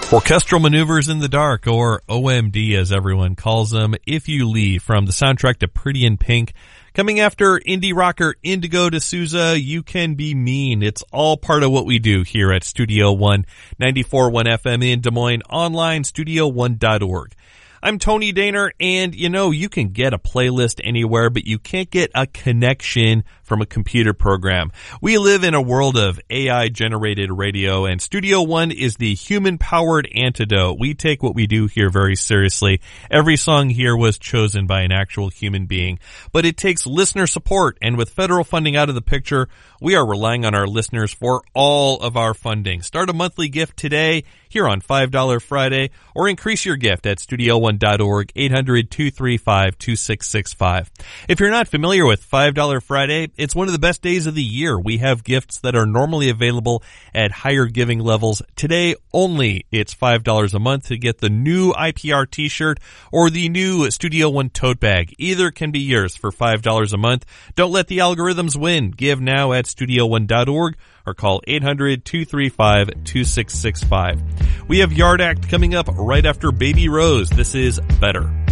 Orchestral Maneuvers in the Dark, or OMD as everyone calls them, If You Leave, from the soundtrack to Pretty in Pink. Coming after indie rocker Indigo D'Souza, You Can Be Mean. It's all part of what we do here at Studio One, 94.1 FM in Des Moines, online, studio1.org. I'm Tony Daner, and you can get a playlist anywhere, but you can't get a connection from a computer program. We live in a world of AI-generated radio, and Studio One is the human-powered antidote. We take what we do here very seriously. Every song here was chosen by an actual human being, but it takes listener support, and with federal funding out of the picture, we are relying on our listeners for all of our funding. Start a monthly gift today here on $5 Friday, or increase your gift at studio1.org, 800-235-2665. If you're not familiar with $5 Friday, it's one of the best days of the year. We have gifts that are normally available at higher giving levels. Today only, it's $5 a month to get the new IPR t-shirt or the new Studio One tote bag. Either can be yours for $5 a month. Don't let the algorithms win. Give now at studio1.org or call 800-235-2665. We have Yard Act coming up right after Baby Rose. This is Better.